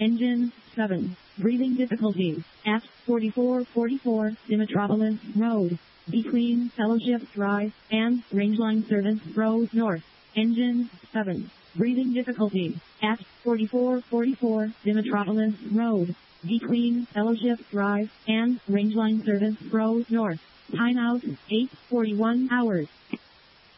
Engine 7. Breathing difficulties at 4444 Dimitropolis Road, between Fellowship Drive and Rangeline Service Road North. Engine 7. Breathing difficulties at 4444 Dimitropolis Road, between Fellowship Drive and Rangeline Service Road North. Time out 8:41 hours.